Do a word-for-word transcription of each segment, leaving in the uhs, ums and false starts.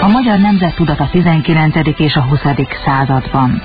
A magyar nemzettudat a tizenkilencedik és a huszadik században.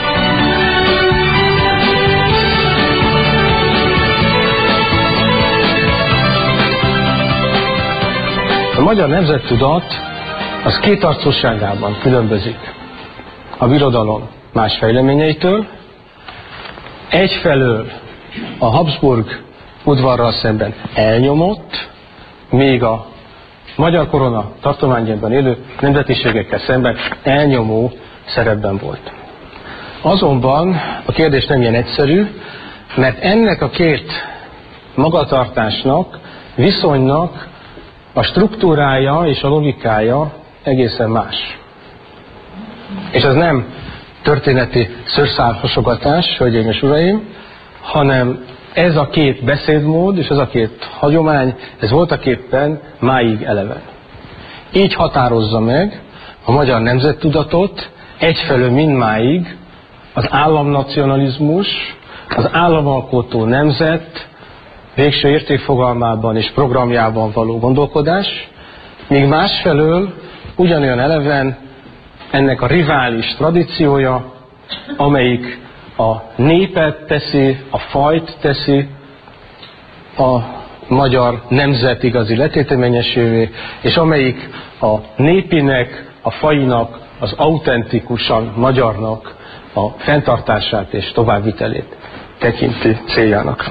A magyar nemzettudat az kétarcúságában különbözik a birodalom más fejleményeitől. Egyfelől a Habsburg udvarral szemben elnyomott, míg a magyar korona tartományában élő nemzetiségekkel szemben elnyomó szerepben volt. Azonban a kérdés nem ilyen egyszerű, mert ennek a két magatartásnak, viszonynak a struktúrája és a logikája egészen más. És ez nem történeti szőrszálhasogatás, hölgyeim és uraim, hanem ez a két beszédmód és ez a két hagyomány, ez voltaképpen máig eleven. Így határozza meg a magyar nemzettudatot egyfelől mindmáig az államnacionalizmus, az államalkotó nemzet végső értékfogalmában és programjában való gondolkodás, míg másfelől ugyanolyan eleven ennek a rivális tradíciója, amelyik a népet teszi, a fajt teszi a magyar nemzet igazi letéteményesévé, és amelyik a népinek, a fajinak, az autentikusan magyarnak a fenntartását és továbbvitelét tekinti céljának.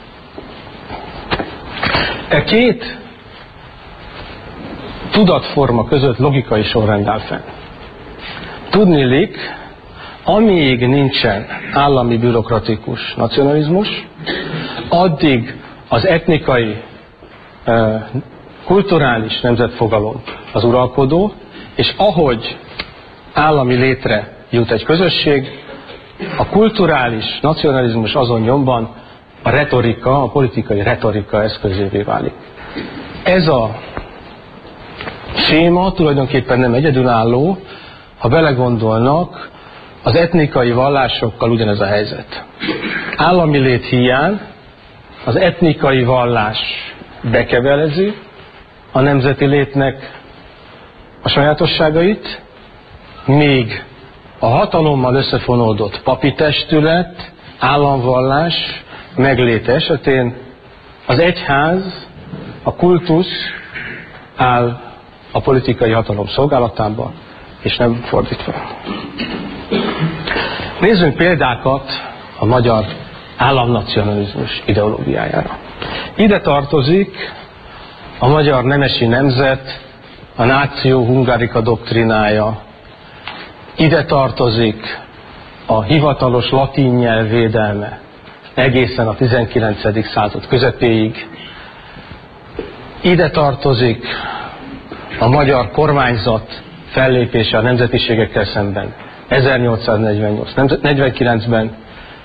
E két tudatforma között logikai sorrend áll fenn. Tudniillik, amíg nincsen állami bürokratikus nacionalizmus, addig az etnikai, kulturális nemzetfogalom az uralkodó, és ahogy állami létre jut egy közösség, a kulturális nacionalizmus azon nyomban a retorika, a politikai retorika eszközévé válik. Ez a séma tulajdonképpen nem egyedülálló, ha belegondolnak, az etnikai vallásokkal ugyanez a helyzet. Állami lét hiány az etnikai vallás bekevelezi a nemzeti létnek a sajátosságait, míg a hatalommal összefonódott papi testület, államvallás megléte esetén az egyház, a kultusz áll a politikai hatalom szolgálatában, és nem fordítva. Nézzünk példákat a magyar államnacionalizmus ideológiájára. Ide tartozik a magyar nemesi nemzet, a Natio Hungarica doktrinája, ide tartozik a hivatalos latin nyelv védelme egészen a tizenkilencedik század közepéig, ide tartozik a magyar kormányzat fellépése a nemzetiségekkel szemben ezernyolcszáznegyvenkilencben.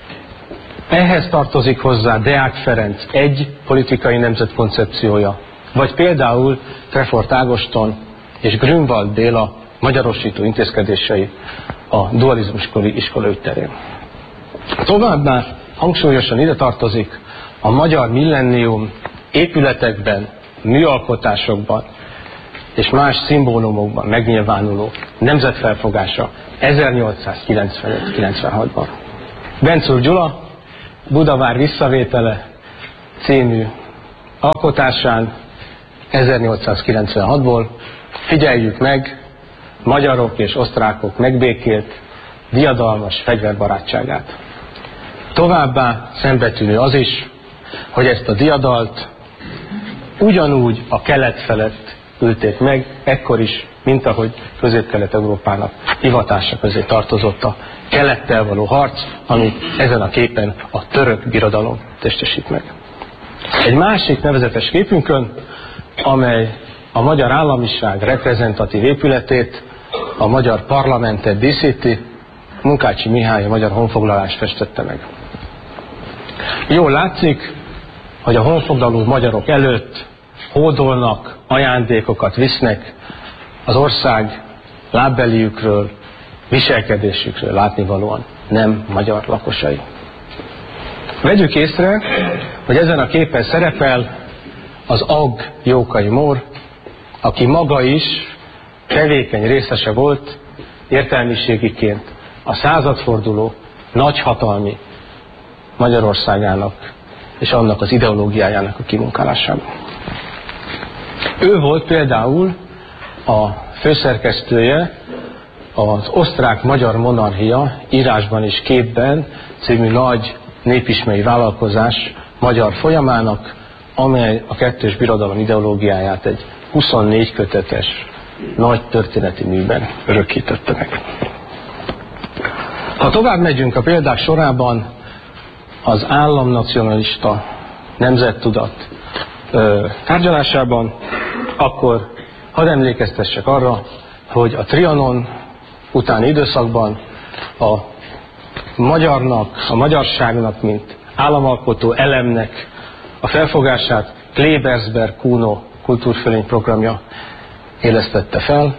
Ehhez tartozik hozzá Deák Ferenc egy politikai nemzetkoncepciója, vagy például Trefort Ágoston és Grünwald Béla magyarosító intézkedései a dualizmuskori iskolaügy terén. Továbbá hangsúlyosan ide tartozik a magyar millennium épületekben, műalkotásokban és más szimbólumokban megnyilvánuló nemzetfelfogása ezernyolcszázkilencvenöt kilencvenhatban. Bencúr Gyula Budavár visszavétele című alkotásán ezernyolcszázkilencvenhatból figyeljük meg magyarok és osztrákok megbékélt, diadalmas fegyverbarátságát. Továbbá szembetűnő az is, hogy ezt a diadalt ugyanúgy a kelet felett ülték meg, ekkor is, mint ahogy Közép-Kelet-Európának hivatása közé tartozott a kelettel való harc, ami ezen a képen a török birodalom testesít meg. Egy másik nevezetes képünkön, amely a magyar államiság reprezentatív épületét, a magyar parlamentet díszíti, Munkácsi Mihály a magyar honfoglalást festette meg. Jól látszik, hogy a honfoglaló magyarok előtt hódolnak, ajándékokat visznek, az ország lábbeliükről, viselkedésükről látnivalóan nem magyar lakosai. Vegyük észre, hogy ezen a képen szerepel az Agg Jókai Mór, aki maga is tevékeny részese volt értelmiségiként a századforduló nagyhatalmi Magyarországának és annak az ideológiájának a kimunkálásában. Ő volt például a főszerkesztője az Osztrák-Magyar Monarchia írásban és képben című nagy népismeri vállalkozás magyar folyamának, amely a kettős birodalom ideológiáját egy huszonnégy kötetes nagy történeti műben örökítette meg. Ha tovább megyünk a példák sorában, az államnacionalista nemzettudat ö, tárgyalásában, akkor hadd emlékeztessek arra, hogy a Trianon utáni időszakban a magyarnak, a magyarságnak, mint államalkotó elemnek a felfogását Klebersberg-Kuno kultúrfölény programja élesztette fel.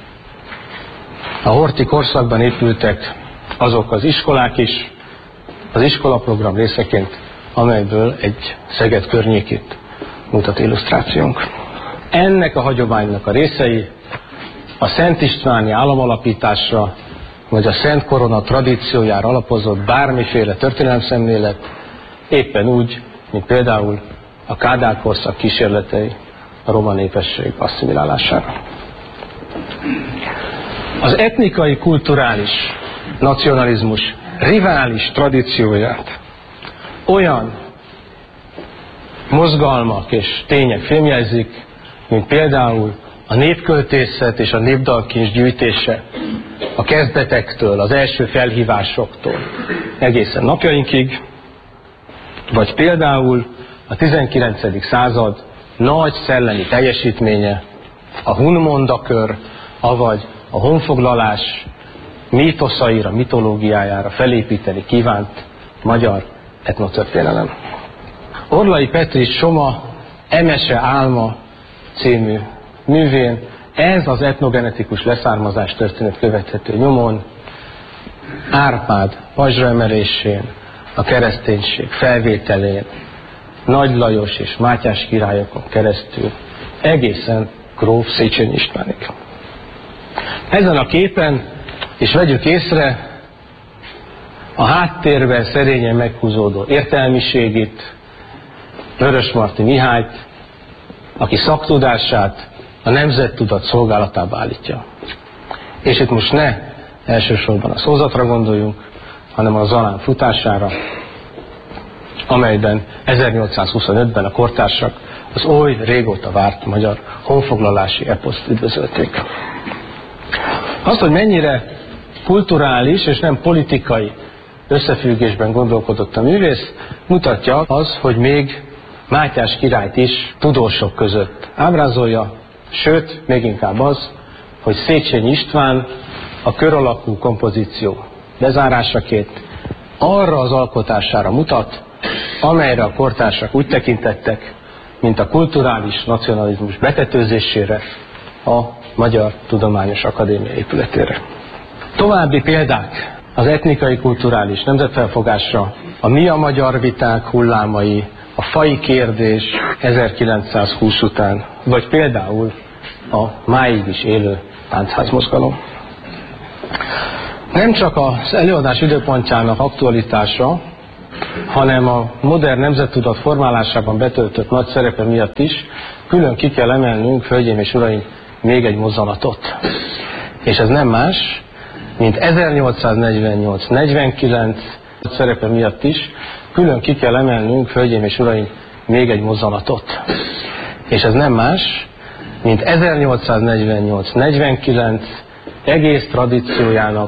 A Horthy korszakban épültek azok az iskolák is, az iskolaprogram részeként, amelyből egy Szeged környékét mutat illusztrációnk. Ennek a hagyománynak a részei a Szent Istváni államalapításra, vagy a Szent Korona tradíciójára alapozott bármiféle történelemszemlélet, éppen úgy, mint például a Kádár korszak kísérletei a roma népesség asszimilálására. Az etnikai, kulturális nacionalizmus rivális tradícióját olyan mozgalmak és tények fémjelzik, mint például a népköltészet és a népdalkincs gyűjtése a kezdetektől, az első felhívásoktól egészen napjainkig, vagy például a tizenkilencedik század nagy szellemi teljesítménye, a Hun mondakör, avagy a honfoglalás mítoszaira, mitológiájára felépíteni kívánt magyar etnotörténelem. Orlai Petri Soma Emese álma című művén ez az etnogenetikus leszármazás történet követhető nyomon Árpád pajzsra emelésén, a kereszténység felvételén, Nagy Lajos és Mátyás királyokon keresztül egészen gróf Széchenyi Istvánig. Ezen a képen, és vegyük észre, a háttérben szerényen meghúzódó értelmiségit, Vörösmarty Mihályt, aki szaktudását a nemzettudat szolgálatába állítja. És itt most ne elsősorban a szózatra gondoljunk, hanem a Zalán futására, amelyben ezernyolcszázhuszonötben a kortársak az oly régóta várt magyar honfoglalási eposzt üdvözölték. Azt, hogy mennyire kulturális és nem politikai összefüggésben gondolkodott a művész, mutatja az, hogy még Mátyás királyt is tudósok között ábrázolja, sőt, még inkább az, hogy Széchenyi István a kör alakú kompozíció bezárásaként arra az alkotására mutat, amelyre a kortársak úgy tekintettek, mint a kulturális nacionalizmus betetőzésére, a Magyar Tudományos Akadémia épületére. További példák az etnikai kulturális nemzetfelfogásra, a Mi a magyar viták hullámai, a faji kérdés ezerkilencszázhúsz után, vagy például a máig is élő táncházmozgalom. Nem csak az előadás időpontjának aktualitása, hanem a modern nemzettudat formálásában betöltött nagy szerepe miatt is külön ki kell emelnünk, hölgyeim és uraim, még egy mozzanatot. És ez nem más, mint ezernyolcszáznegyvennyolc negyvenkilenc szerepe miatt is külön ki kell emelnünk, hölgyeim és uraim, még egy mozzanatot. És ez nem más, mint ezernyolcszáznegyvennyolc negyvenkilenc egész tradíciójának